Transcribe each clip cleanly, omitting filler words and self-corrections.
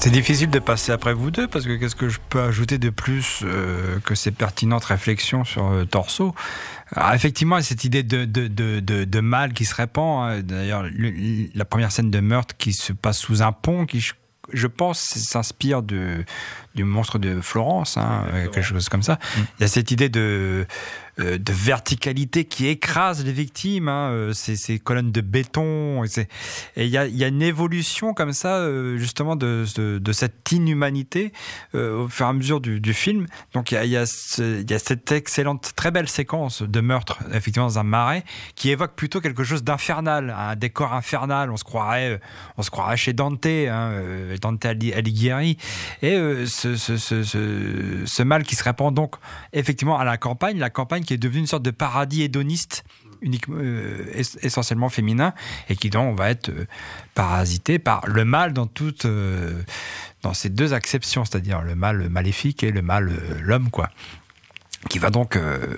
C'est difficile de passer après vous deux, parce que qu'est-ce que je peux ajouter de plus que ces pertinentes réflexions sur Torso. Alors, effectivement, il y a cette idée de mal qui se répand. Hein. D'ailleurs, la première scène de meurtre qui se passe sous un pont, qui je pense s'inspire du monstre de Florence, hein, quelque chose comme ça. Il y a cette idée de verticalité qui écrase les victimes, hein, ces colonnes de béton. Et il y a une évolution comme ça, justement, de cette inhumanité au fur et à mesure du film. Donc il y a cette excellente, très belle séquence de meurtre, effectivement, dans un marais, qui évoque plutôt quelque chose d'infernal, un décor infernal. On se croirait chez Dante, hein, Dante Alighieri. Et ce mal qui se répand donc effectivement à la campagne qui est devenue une sorte de paradis hédoniste uniquement, essentiellement féminin, et qui donc va être parasité par le mal dans ces deux acceptions, c'est-à-dire le mal maléfique et le mal l'homme, quoi, qui va donc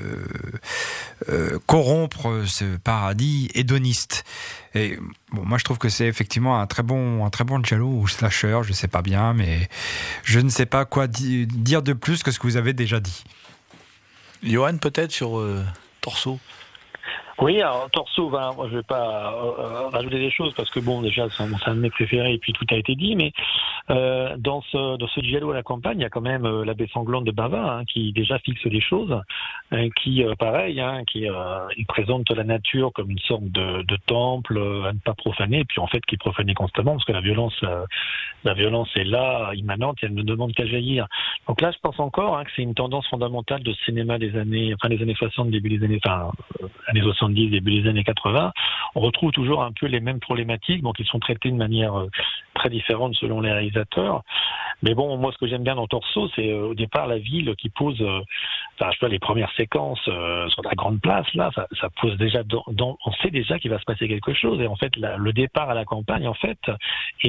corrompre ce paradis hédoniste. Et bon, moi je trouve que c'est effectivement un très bon giallo ou slasher, je sais pas bien, mais je ne sais pas quoi dire de plus que ce que vous avez déjà dit. Johan, peut-être sur Torso. Oui, alors Torso, moi je vais pas rajouter des choses parce que bon, déjà c'est un de mes préférés et puis tout a été dit, mais dans ce giallo à la campagne, il y a quand même l'abbé sanglante de Bava, hein, qui déjà fixe les choses, qui pareil, hein, il présente la nature comme une sorte de temple à ne pas profaner, et puis en fait qui est profané constamment parce que la violence est là, immanente, et elle ne demande qu'à jaillir. Donc là, je pense encore que c'est une tendance fondamentale de cinéma des années 60, années 70, début des années 80. On retrouve toujours un peu les mêmes problématiques, donc ils sont traités de manière très différente selon les réalisateurs. Mais bon, moi, ce que j'aime bien dans Torso, c'est au départ la ville qui pose, les premières séquences sur la grande place, là, ça pose déjà on sait déjà qu'il va se passer quelque chose. Et en fait, le départ à la campagne, en fait, est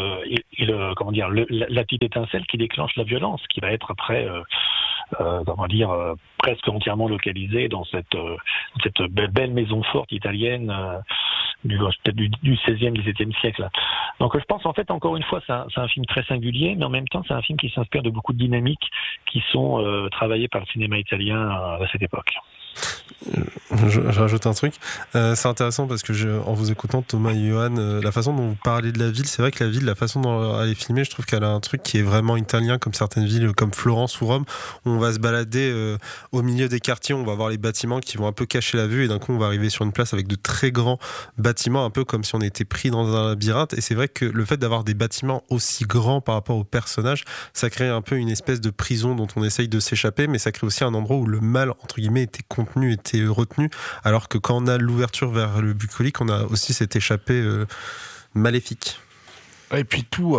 la petite étincelle qui déclenche la violence, qui va être après, presque entièrement localisée dans cette belle maison forte italienne du 16e, 17e siècle. Donc je pense en fait, encore une fois, c'est un film très singulier, mais en même temps c'est un film qui s'inspire de beaucoup de dynamiques qui sont travaillées par le cinéma italien à cette époque. Je rajoute un truc. C'est intéressant parce que en vous écoutant, Thomas et Johan, la façon dont vous parlez de la ville, c'est vrai que la ville, la façon dont elle est filmée, je trouve qu'elle a un truc qui est vraiment italien, comme certaines villes comme Florence ou Rome, où on va se balader au milieu des quartiers, on va voir les bâtiments qui vont un peu cacher la vue, et d'un coup on va arriver sur une place avec de très grands bâtiments, un peu comme si on était pris dans un labyrinthe. Et c'est vrai que le fait d'avoir des bâtiments aussi grands par rapport aux personnages, ça crée un peu une espèce de prison dont on essaye de s'échapper, mais ça crée aussi un endroit où le mal, entre guillemets, était contenu, était retenu, alors que quand on a l'ouverture vers le bucolique, on a aussi cette échappée maléfique. Et puis tout,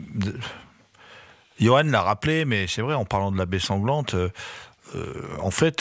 Johan l'a rappelé, mais c'est vrai, en parlant de la baie sanglante, en fait,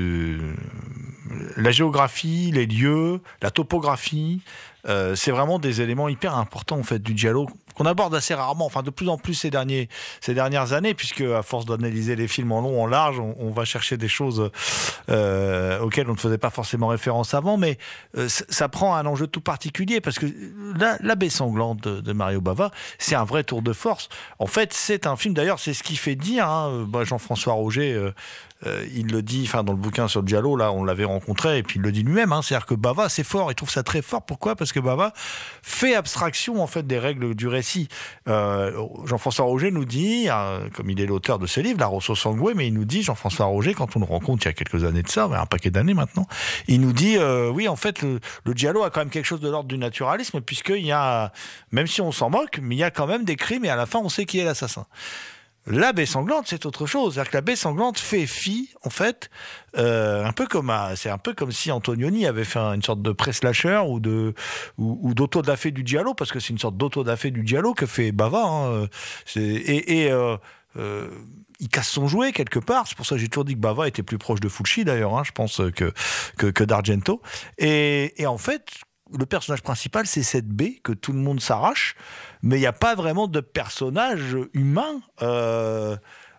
la géographie, les lieux, la topographie, c'est vraiment des éléments hyper importants en fait du giallo qu'on aborde assez rarement, enfin de plus en plus ces dernières années, puisque à force d'analyser les films en long, en large, on va chercher des choses auxquelles on ne faisait pas forcément référence avant, mais ça prend un enjeu tout particulier, parce que la baie sanglante de Mario Bava, c'est un vrai tour de force. En fait, c'est un film, d'ailleurs, c'est ce qui fait dire, Jean-François Roger, il le dit, dans le bouquin sur le giallo, là, on l'avait rencontré, et puis il le dit lui-même, c'est-à-dire que Bava, c'est fort, il trouve ça très fort. Pourquoi ? Parce que Bava fait abstraction, en fait, des règles du récit. Jean-François Roger nous dit, comme il est l'auteur de ce livre, La Rosso Sangue, mais il nous dit, Jean-François Roger, quand on le rencontre il y a quelques années de ça, un paquet d'années maintenant, il nous dit, oui, en fait, le giallo a quand même quelque chose de l'ordre du naturalisme, puisqu'il y a, même si on s'en moque, mais il y a quand même des crimes, et à la fin, on sait qui est l'assassin. La baie sanglante, c'est autre chose. C'est-à-dire que la baie sanglante fait fi, en fait, c'est un peu comme si Antonioni avait fait une sorte de pré-slasher ou d'auto-da-fé du giallo, parce que c'est une sorte d'auto-da-fé du giallo que fait Bava. Il casse son jouet quelque part. C'est pour ça que j'ai toujours dit que Bava était plus proche de Fulci, d'ailleurs, je pense, que d'Argento. Et en fait, le personnage principal, c'est cette baie que tout le monde s'arrache, mais il n'y a pas vraiment de personnage humain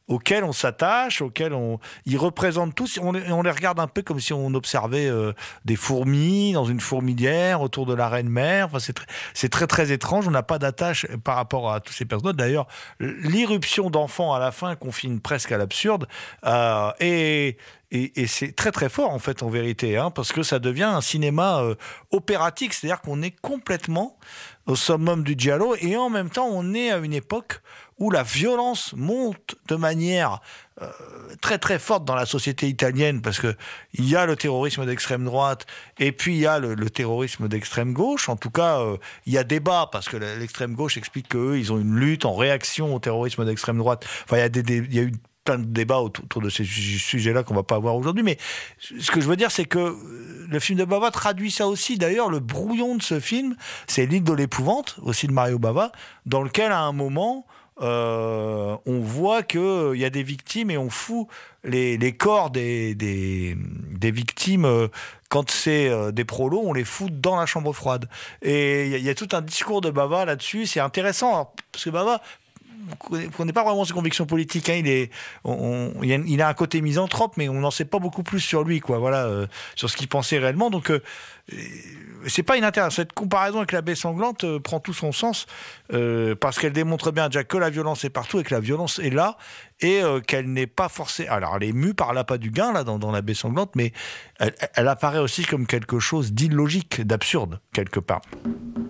auxquels on s'attache, ils représentent tous. On les regarde un peu comme si on observait des fourmis dans une fourmilière autour de la reine mère. Enfin, c'est très très étrange. On n'a pas d'attache par rapport à tous ces personnages. D'ailleurs, l'irruption d'enfants à la fin confine presque à l'absurde. Et c'est très très fort en fait en vérité, parce que ça devient un cinéma opératique, c'est-à-dire qu'on est complètement au summum du giallo et en même temps on est à une époque où la violence monte de manière très très forte dans la société italienne, parce que il y a le terrorisme d'extrême droite et puis il y a le terrorisme d'extrême gauche. En tout cas, il y a débat parce que l'extrême gauche explique qu'eux ils ont une lutte en réaction au terrorisme d'extrême droite. Enfin, il y a eu plein de débats autour de ces sujets-là qu'on va pas avoir aujourd'hui, mais ce que je veux dire, c'est que le film de Bava traduit ça aussi. D'ailleurs, le brouillon de ce film, c'est L'île de l'épouvante, aussi de Mario Bava, dans lequel, à un moment, on voit qu'il y a des victimes et on fout les corps des victimes, quand c'est des prolos, on les fout dans la chambre froide. Et il y a tout un discours de Bava là-dessus, c'est intéressant, parce que Bava, on ne connaît pas vraiment ses convictions politiques. Il a un côté misanthrope, mais on n'en sait pas beaucoup plus sur lui, sur ce qu'il pensait réellement. Donc, c'est pas inintéressant. Cette comparaison avec La Baie sanglante prend tout son sens, parce qu'elle démontre bien déjà que la violence est partout et que la violence est là, et qu'elle n'est pas forcée. Alors, elle est mue par l'appât du gain là dans La Baie sanglante, mais elle apparaît aussi comme quelque chose d'illogique, d'absurde quelque part.